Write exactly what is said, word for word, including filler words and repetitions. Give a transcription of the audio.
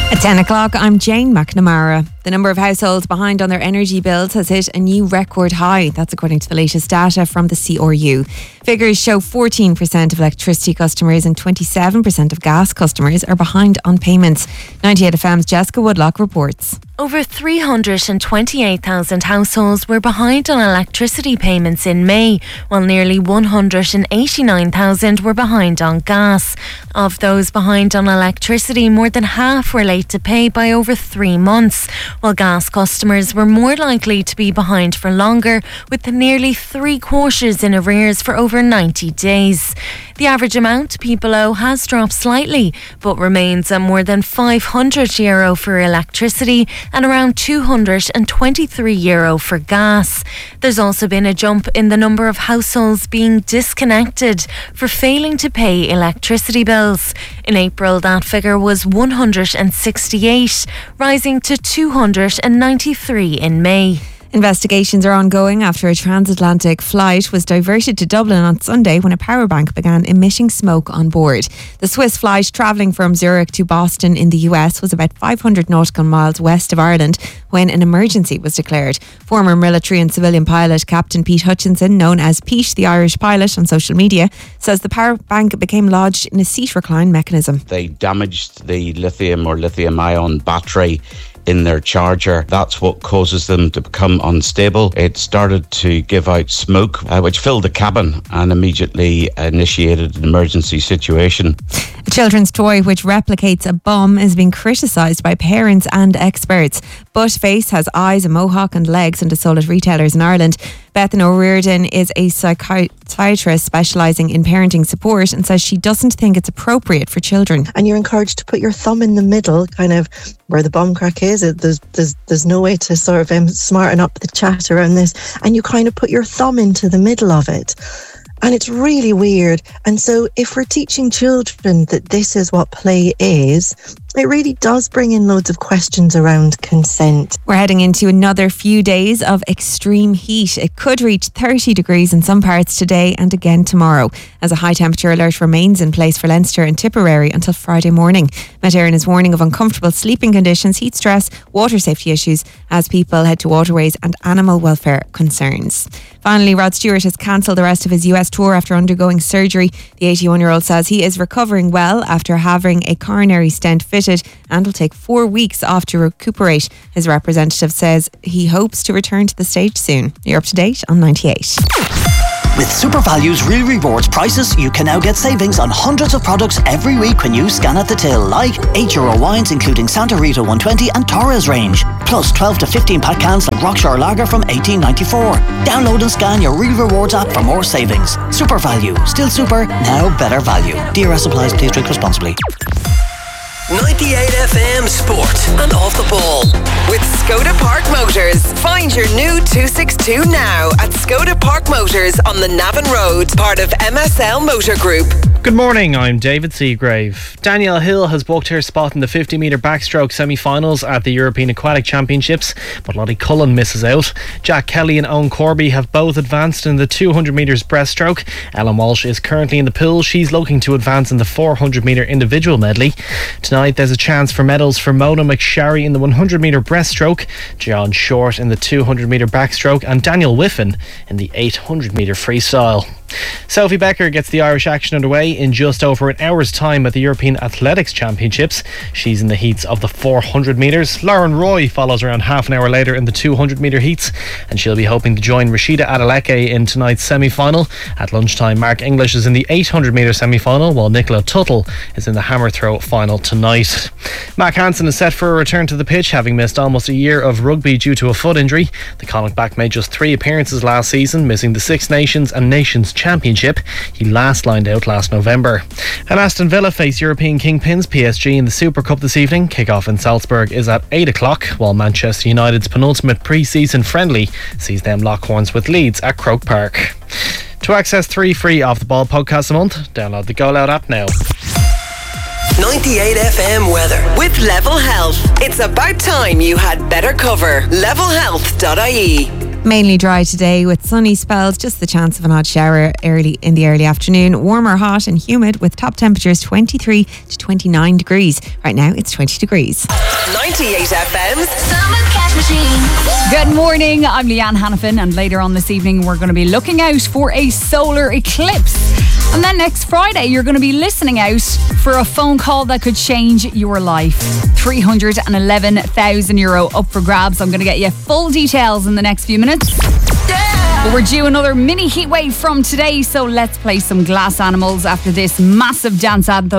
At ten o'clock, I'm Jane McNamara. The number of households behind on their energy bills has hit a new record high. That's according to the latest data from the C R U. Figures show fourteen percent of electricity customers and twenty-seven percent of gas customers are behind on payments. ninety-eight F M's Jessica Woodlock reports. Over three hundred twenty-eight thousand households were behind on electricity payments in May, while nearly one hundred eighty-nine thousand were behind on gas. Of those behind on electricity, more than half were late to pay by over three months, while gas customers were more likely to be behind for longer, with nearly three quarters in arrears for over ninety days. The average amount people owe has dropped slightly, but remains at more than five hundred euro for electricity and around two hundred twenty-three euro for gas. There's also been a jump in the number of households being disconnected for failing to pay electricity bills. In April, that figure was one hundred sixty-eight, rising to two hundred ninety-three in May. Investigations are ongoing after a transatlantic flight was diverted to Dublin on Sunday when a power bank began emitting smoke on board. The Swiss flight travelling from Zurich to Boston in the U S was about five hundred nautical miles west of Ireland when an emergency was declared. Former military and civilian pilot Captain Pete Hutchinson, known as Pete the Irish pilot on social media, says the power bank became lodged in a seat recline mechanism. They damaged the lithium or lithium ion battery in their charger. That's what causes them to become unstable. It started to give out smoke, uh, which filled the cabin and immediately initiated an emergency situation. A children's toy which replicates a bum is being criticised by parents and experts. Buttface has eyes, a mohawk and legs and is sold at retailers in Ireland. Bethan O'Riordan is a psychiatrist specialising in parenting support and says she doesn't think it's appropriate for children. And you're encouraged to put your thumb in the middle, kind of where the bum crack is. There's, there's, there's no way to sort of um, smarten up the chat around this. And you kind of put your thumb into the middle of it. And it's really weird. And so if we're teaching children that this is what play is, it really does bring in loads of questions around consent. We're heading into another few days of extreme heat. It could reach thirty degrees in some parts today and again tomorrow, as a high temperature alert remains in place for Leinster and Tipperary until Friday morning. Met Éireann is warning of uncomfortable sleeping conditions, heat stress, water safety issues as people head to waterways and animal welfare concerns. Finally, Rod Stewart has cancelled the rest of his U S tour after undergoing surgery. The eighty-one-year-old says he is recovering well after having a coronary stent fitted and will take four weeks off to recuperate. His representative says he hopes to return to the stage soon. You're up to date on ninety-eight. With SuperValue's Real Rewards prices, you can now get savings on hundreds of products every week when you scan at the till, like eight euro wines including Santa Rita one twenty and Torres range, plus twelve to fifteen pack cans like Rockshore Lager from eighteen ninety-four. Download and scan your Real Rewards app for more savings. SuperValue, still super, now better value. D R S applies, please drink responsibly. ninety-eight F M Sport and Off the Ball with Skoda Park Motors. Find your new two sixty-two now at Skoda Park Motors on the Navan Road, part of M S L Motor Group. Good morning, I'm David Seagrave. Danielle Hill has booked her spot in the fifty metre backstroke semi-finals at the European Aquatic Championships, but Lottie Cullen misses out. Jack Kelly and Owen Corby have both advanced in the two hundred metres breaststroke. Ellen Walsh is currently in the pool. She's looking to advance in the four hundred metre individual medley. Tonight there's a chance for medals for Mona McSharry in the one hundred metre breaststroke, John Short in the two hundred metre backstroke and Daniel Whiffen in the eight hundred metre freestyle. Sophie Becker gets the Irish action underway in just over an hour's time at the European Athletics Championships. She's in the heats of the four hundred metres. Lauren Roy follows around half an hour later in the two hundred metre heats, and she'll be hoping to join Rashida Adeleke in tonight's semi-final. At lunchtime, Mark English is in the eight hundred metre semi-final, while Nicola Tuttle is in the hammer throw final tonight. Mac Hansen is set for a return to the pitch, having missed almost a year of rugby due to a foot injury. The Connacht back made just three appearances last season, missing the Six Nations and Nations Championship. He last lined out last November. And Aston Villa face European kingpins P S G in the Super Cup this evening. Kick-off in Salzburg is at eight o'clock, while Manchester United's penultimate pre-season friendly sees them lock horns with Leeds at Croke Park. To access three free Off the Ball podcasts a month, download the Go Loud app now. ninety-eight F M weather with Level Health. It's about time you had better cover. level health dot I E. Mainly dry today with sunny spells, just the chance of an odd shower early in the early afternoon. Warmer, hot and humid with top temperatures twenty-three to twenty-nine degrees. Right now it's twenty degrees. ninety-eight F M's Summer Cash Machine. Good morning, I'm Leanne Hannafin, and later on this evening we're going to be looking out for a solar eclipse. And then next Friday, you're going to be listening out for a phone call that could change your life. three hundred eleven thousand euro up for grabs. I'm going to get you full details in the next few minutes. Yeah. But we're due another mini heatwave from today, so let's play some Glass Animals after this massive dance anthem.